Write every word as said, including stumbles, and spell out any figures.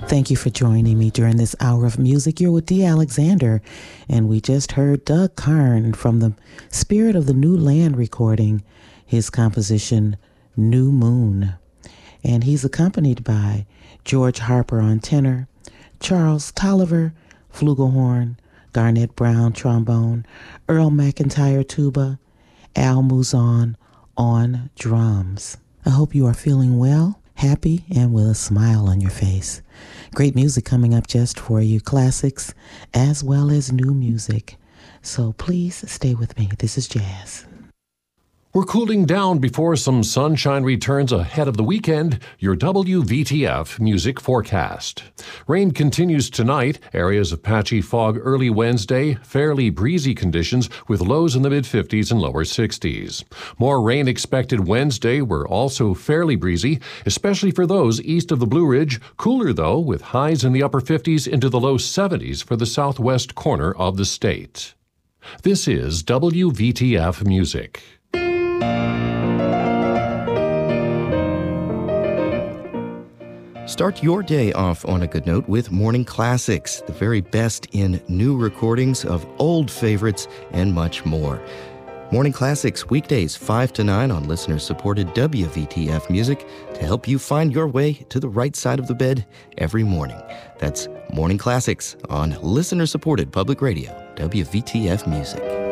Thank you for joining me during this hour of music. You're with Dee Alexander, and we just heard Doug Karn from the Spirit of the New Land recording, his composition, New Moon. And he's accompanied by George Harper on tenor, Charles Tolliver, flugelhorn, Garnett Brown trombone, Earl McIntyre tuba, Al Muzon on drums. I hope you are feeling well, happy, and with a smile on your face. Great music coming up just for you, classics as well as new music. So please stay with me. This is jazz. We're cooling down before some sunshine returns ahead of the weekend. Your W V T F music forecast. Rain continues tonight. Areas of patchy fog early Wednesday. Fairly breezy conditions with lows in the mid fifties and lower sixties. More rain expected Wednesday. We're also fairly breezy, especially for those east of the Blue Ridge. Cooler, though, with highs in the upper fifties into the low seventies for the southwest corner of the state. This is W V T F Music. Start your day off on a good note with Morning Classics, the very best in new recordings of old favorites and much more. Morning Classics, weekdays five to nine on listener-supported W V T F Music to help you find your way to the right side of the bed every morning. That's Morning Classics on listener-supported public radio, W V T F Music.